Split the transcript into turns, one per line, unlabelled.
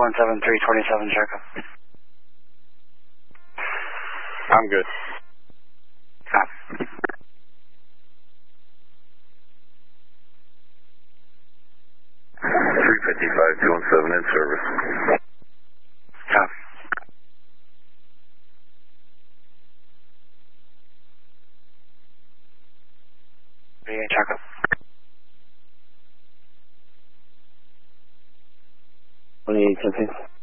17327, check up.
I'm good.
Stop.
355-217 in service.
Stop. Check up.
28,